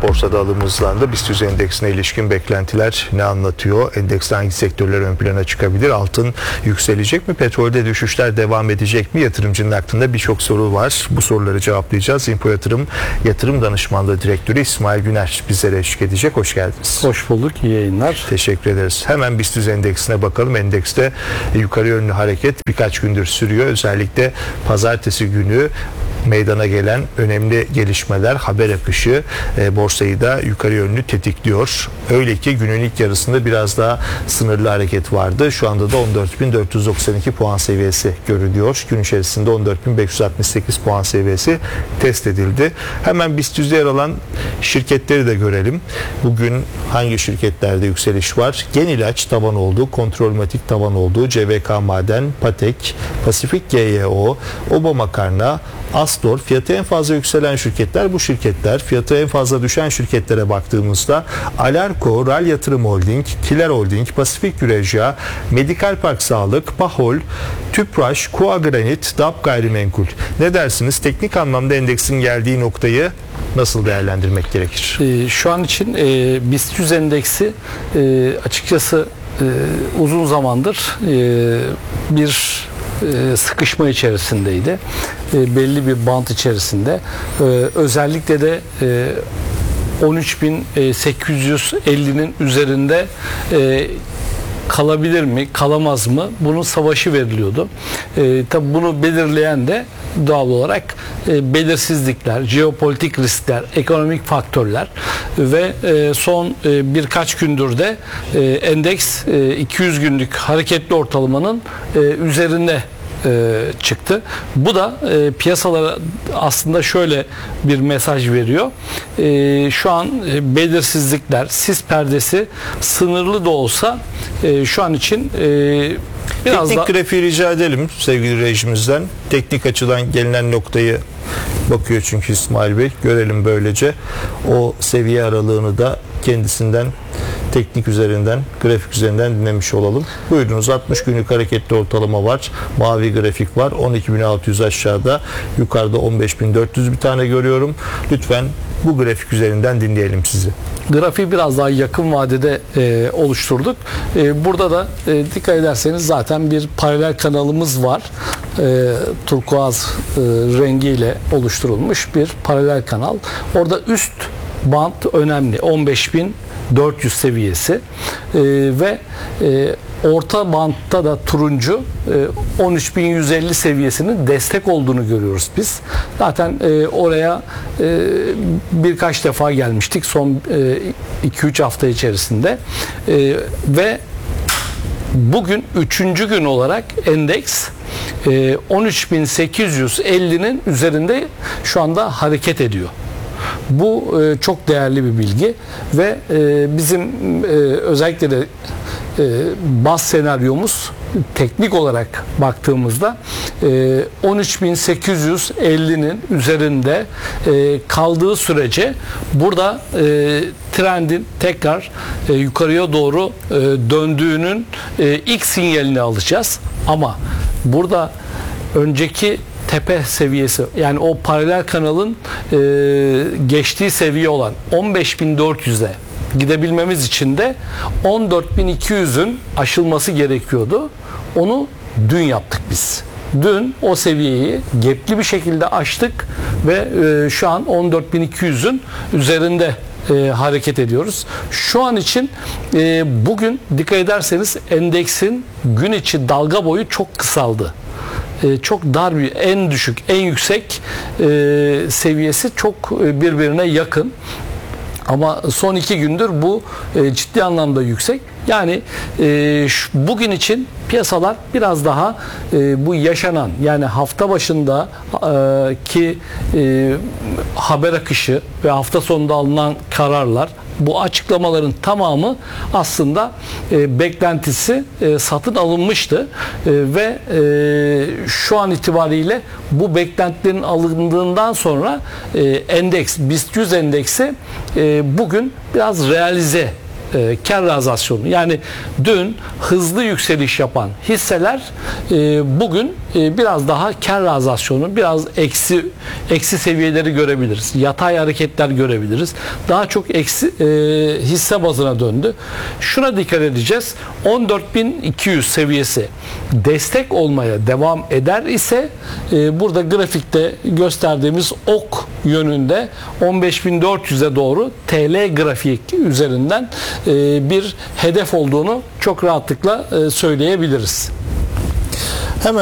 Borsada alım hızlandı. BIST 100 endeksine ilişkin beklentiler ne anlatıyor? Endekste hangi sektörler ön plana çıkabilir? Altın yükselecek mi? Petrolde düşüşler devam edecek mi? Yatırımcının aklında birçok soru var. Bu soruları cevaplayacağız. Info Yatırım Danışmanlığı Direktörü İsmail Güner bizlere eşlik edecek. Hoş geldiniz. Hoş bulduk. İyi yayınlar. Teşekkür ederiz. Hemen BIST 100 endeksine bakalım. Endekste yukarı yönlü hareket birkaç gündür sürüyor. Özellikle pazartesi günü meydana gelen önemli gelişmeler, haber akışı borsayı da yukarı yönlü tetikliyor. Öyle ki günün ilk yarısında biraz daha sınırlı hareket vardı. Şu anda da 14.492 puan seviyesi görülüyor. Gün içerisinde 14.568 puan seviyesi test edildi. Hemen BIST 100'de yer alan şirketleri de görelim. Bugün hangi şirketlerde yükseliş var? Genilaç tavan oldu, Kontrolmatik tavan oldu, CVK Maden, Patek, Pasifik GYO, Oba Makarna, Astor. Fiyatı en fazla yükselen şirketler bu şirketler. Fiyatı en fazla düşen şirketlere baktığımızda Alarko, Ral Yatırım Holding, Kiler Holding, Pasifik Güreşya, Medikal Park Sağlık, Pahol, Tüpraş, Koa Granit, DAP Gayrimenkul. Ne dersiniz? Teknik anlamda endeksin geldiği noktayı nasıl değerlendirmek gerekir? Şu an için BIST 100 endeksi açıkçası uzun zamandır bir sıkışma içerisindeydi. Belli bir bant içerisinde. Özellikle de 13.850'nin üzerinde kalabilir mi, kalamaz mı? Bunun savaşı veriliyordu. Tabi bunu belirleyen de doğal olarak belirsizlikler, jeopolitik riskler, ekonomik faktörler ve son birkaç gündür de endeks 200 günlük hareketli ortalamanın üzerinde çıktı. Bu da piyasalara aslında şöyle bir mesaj veriyor. Şu an belirsizlikler, sis perdesi sınırlı da olsa şu an için biraz teknik grafiği rica edelim sevgili rejimizden. Teknik açıdan gelinen noktayı bakıyor çünkü İsmail Bey. Görelim böylece. O seviye aralığını da kendisinden teknik üzerinden, grafik üzerinden dinlemiş olalım. Buyurunuz. 60 günlük hareketli ortalama var. Mavi grafik var. 12.600 aşağıda. Yukarıda 15.400 bir tane görüyorum. Lütfen bu grafik üzerinden dinleyelim sizi. Grafiği biraz daha yakın vadede oluşturduk. Burada da dikkat ederseniz zaten bir paralel kanalımız var. Turkuaz rengiyle oluşturulmuş bir paralel kanal. Orada üst bant önemli. 15.400 seviyesi ve orta bantta da turuncu 13.150 seviyesinin destek olduğunu görüyoruz biz. Zaten oraya birkaç defa gelmiştik son 2-3 hafta içerisinde ve bugün 3. gün olarak endeks 13.850'nin üzerinde şu anda hareket ediyor. Bu çok değerli bir bilgi ve bizim özellikle de baz senaryomuz teknik olarak baktığımızda 13.850'nin üzerinde kaldığı sürece burada trendin tekrar yukarıya doğru döndüğünün ilk sinyalini alacağız. Ama burada önceki tepe seviyesi, yani o paralel kanalın geçtiği seviye olan 15.400'e gidebilmemiz için de 14.200'ün aşılması gerekiyordu. Onu dün yaptık biz. Dün o seviyeyi gap'li bir şekilde aştık ve şu an 14.200'ün üzerinde hareket ediyoruz. Şu an için bugün dikkat ederseniz endeksin gün içi dalga boyu çok kısaldı. Çok dar bir, en düşük, en yüksek seviyesi çok birbirine yakın. Ama son 2 gündür bu ciddi anlamda yüksek. Yani bugün için piyasalar biraz daha bu yaşanan, yani hafta başında ki haber akışı ve hafta sonunda alınan kararlar, bu açıklamaların tamamı aslında beklentisi satın alınmıştı ve şu an itibariyle bu beklentilerin alındığından sonra endeks, BIST 100 endeksi bugün biraz realize kar realizasyonu, yani dün hızlı yükseliş yapan hisseler bugün biraz daha kar realizasyonu, biraz eksi seviyeleri görebiliriz. Yatay hareketler görebiliriz. Daha çok eksi hisse bazına döndü. Şuna dikkat edeceğiz. 14.200 seviyesi destek olmaya devam eder ise burada grafikte gösterdiğimiz ok yönünde 15.400'e doğru TL grafik üzerinden bir hedef olduğunu çok rahatlıkla söyleyebiliriz.